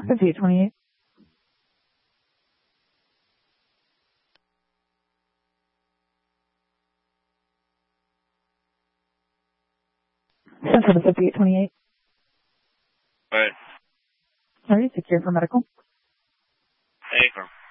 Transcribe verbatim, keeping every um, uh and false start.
fifty-eight twenty-eight. Central to fifty-eight twenty-eight. Right. Are you secure for medical? Hey,